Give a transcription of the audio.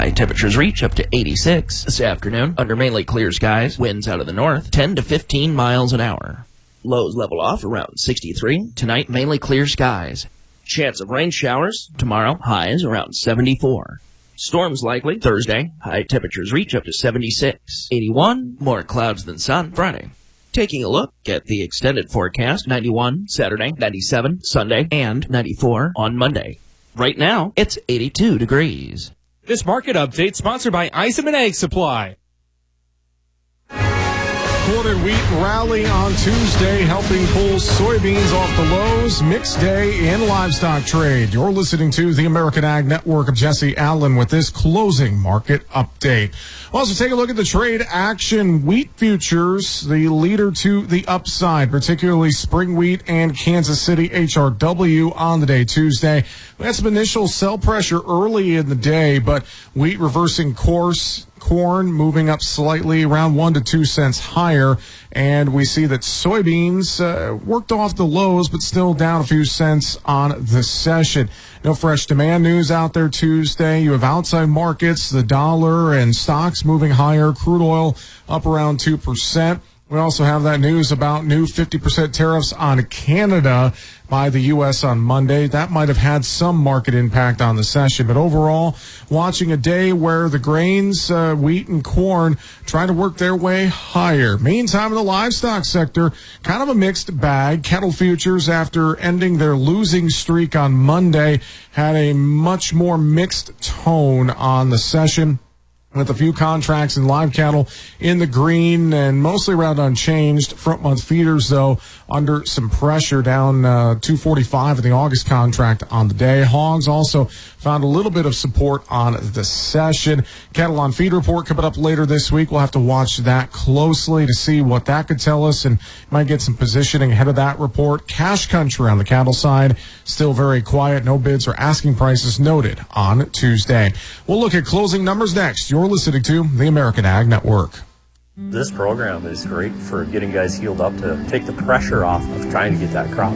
High temperatures reach up to 86. This afternoon, under mainly clear skies, winds out of the north, 10 to 15 miles an hour. Lows level off around 63. Tonight, mainly clear skies. Chance of rain showers. Tomorrow, highs around 74. Storms likely Thursday. High temperatures reach up to 76. 81. More clouds than sun Friday. Taking a look at the extended forecast, 91 Saturday, 97 Sunday, and 94 on Monday. Right now, it's 82 degrees. This market update sponsored by Isom and Egg Supply. Corn and wheat rally on Tuesday, helping pull soybeans off the lows. Mixed day in livestock trade. You're listening to the American Ag Network of Jesse Allen with this closing market update. We'll also take a look at the trade action. Wheat futures, the leader to the upside, particularly spring wheat and Kansas City HRW on the day Tuesday. We had some initial sell pressure early in the day, but wheat reversing course. Corn moving up slightly, around 1 to 2 cents higher, and we see that soybeans worked off the lows, but still down a few cents on the session. No fresh demand news out there Tuesday. You have outside markets, the dollar and stocks moving higher, crude oil up around 2%. We also have that news about new 50% tariffs on Canada by the U.S. on Monday. That might have had some market impact on the session. But overall, watching a day where the grains, wheat and corn, trying to work their way higher. Meantime, in the livestock sector, kind of a mixed bag. Cattle futures, after ending their losing streak on Monday, had a much more mixed tone on the session, with a few contracts in live cattle in the green and mostly around unchanged. Front month feeders, though, under some pressure, down 245 in the August contract on the day. Hogs also found a little bit of support on the session. Cattle on feed report coming up later this week. We'll have to watch that closely to see what that could tell us, and might get some positioning ahead of that report. Cash country on the cattle side, still very quiet. No bids or asking prices noted on Tuesday. We'll look at closing numbers next. You're listening to the American Ag Network. This program is great for getting guys healed up to take the pressure off of trying to get that crop